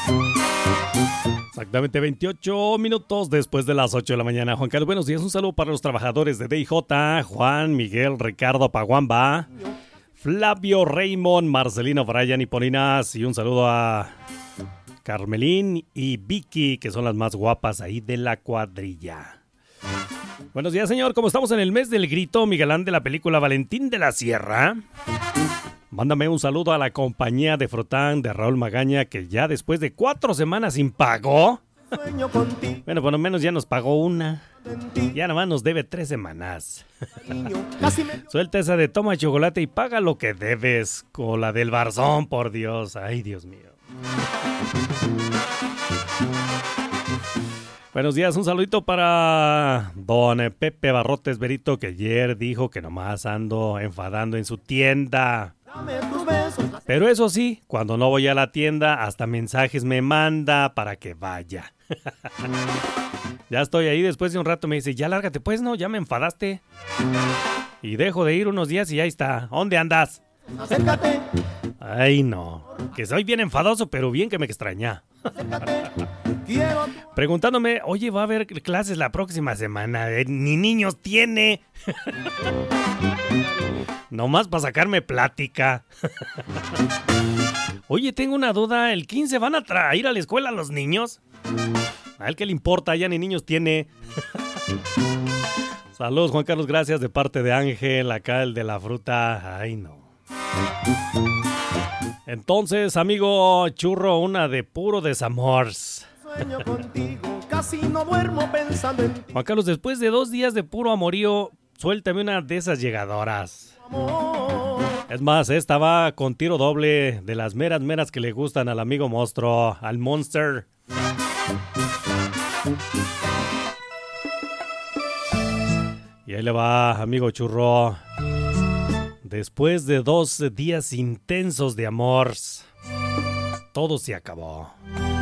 Exactamente 28 minutos después de las 8 de la mañana. Juan Carlos, buenos días. Un saludo para los trabajadores de DIJ, Juan, Miguel, Ricardo, Paguamba, Flavio, Raymond, Marcelino, Brian y Polinas. Y un saludo a Carmelín y Vicky, que son las más guapas ahí de la cuadrilla. Buenos días, señor. Como estamos en el mes del grito, Miguelán de la película Valentín de la Sierra, mándame un saludo a la compañía de Frotán de Raúl Magaña, que ya después de 4 semanas sin pago, bueno, por lo menos ya nos pagó una. Ya nomás nos debe 3 semanas. Suelta esa de toma chocolate y paga lo que debes. Con la del Barzón, por Dios. Ay, Dios mío. Buenos días, un saludito para don Pepe Barrotes Berito, que ayer dijo que nomás ando enfadando en su tienda. Pero eso sí, cuando no voy a la tienda, hasta mensajes me manda para que vaya. Ya estoy ahí, después de un rato me dice, ya lárgate pues, no, ya me enfadaste. Y dejo de ir unos días y ahí está. ¿Dónde andas? Acércate. Ay, no, que soy bien enfadoso, pero bien que me extraña. Preguntándome, oye, va a haber clases la próxima semana. Ni niños tiene. Nomás para sacarme plática. Oye, tengo una duda. ¿El 15 van a ir a la escuela los niños? A él que le importa, ya ni niños tiene. Saludos, Juan Carlos, gracias de parte de Ángel, acá el de la fruta. Ay, no. Entonces, amigo Churro, una de puro desamor. Sueño contigo, casi no duermo pensando en ti. Juan Carlos, después de 2 días de puro amorío, suéltame una de esas llegadoras. Amor. Es más, esta va con tiro doble de las meras que le gustan al amigo monstruo, al Monster. Y ahí le va, amigo Churro. Después de 2 días intensos de amor, todo se acabó.